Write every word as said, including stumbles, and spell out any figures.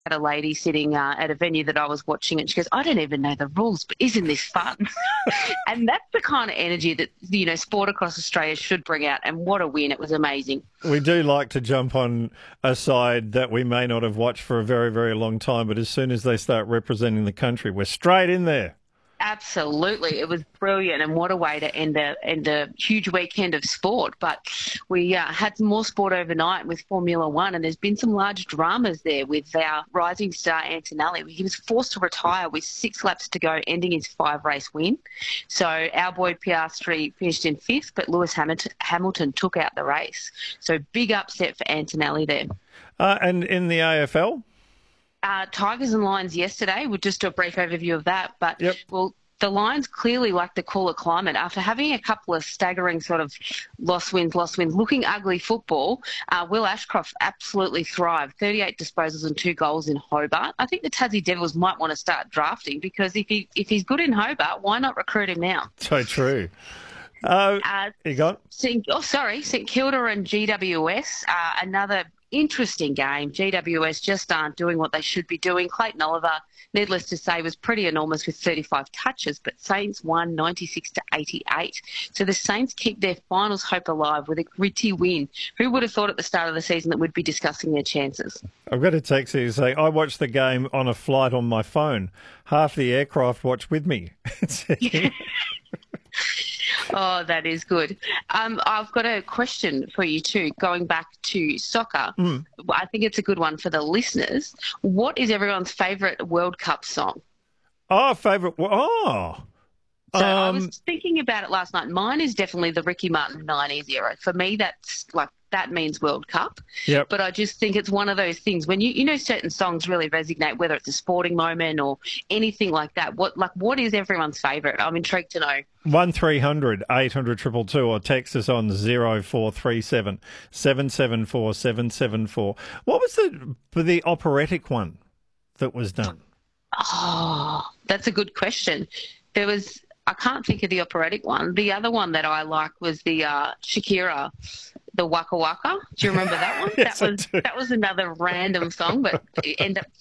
had a lady sitting uh, at a venue that I was watching, and she goes, "I don't even know the rules, but isn't this fun?" And that's the kind of energy that, you know, sport across Australia should bring out. And what a win. It was amazing. We do like to jump on a side that we may not have watched for a very, very long time, but as soon as they start representing the country, we're straight in there. Absolutely. It was brilliant, and what a way to end a, end a huge weekend of sport. But we uh, had some more sport overnight with Formula One, and there's been some large dramas there with our rising star Antonelli. He was forced to retire with six laps to go, ending his five-race win. So our boy Piastri finished in fifth, but Lewis Hamilton, Hamilton took out the race. So big upset for Antonelli there. Uh, and in the A F L? Uh, Tigers and Lions yesterday. We'll just do a brief overview of that. But, yep. well, the Lions clearly like the cooler climate. After having a couple of staggering sort of loss wins, loss wins, looking ugly football, uh, Will Ashcroft absolutely thrived. thirty-eight disposals and two goals in Hobart. I think the Tassie Devils might want to start drafting, because if he if he's good in Hobart, why not recruit him now? So true. Uh, uh, you got? Saint, oh, sorry, St Kilda and G W S. Uh, another interesting game. G W S just aren't doing what they should be doing. Clayton Oliver, needless to say, was pretty enormous with thirty-five touches, but Saints won ninety-six to eighty-eight. So the Saints keep their finals hope alive with a gritty win. Who would have thought at the start of the season that we'd be discussing their chances? I've got a text here to say, I watched the game on a flight on my phone. Half the aircraft watched with me. Oh, that is good. Um, I've got a question for you too, going back to soccer. Mm. I think it's a good one for the listeners. What is everyone's favourite World Cup song? Oh, favourite. Oh. So um, I was thinking about it last night. Mine is definitely the Ricky Martin nineties era. For me, that's like, that means World Cup. Yep. But I just think it's one of those things when you, you know, certain songs really resonate, whether it's a sporting moment or anything like that. What, like, what is everyone's favourite? I'm intrigued to know. one three hundred eight hundred two two two or text us on zero four three seven seven seven four seven seven four. What was the, the operatic one that was done? Oh, that's a good question. There was, I can't think of the operatic one. The other one that I liked was the uh, Shakira, the Waka Waka. Do you remember that one? Yes, that was that was another random song, but it ended up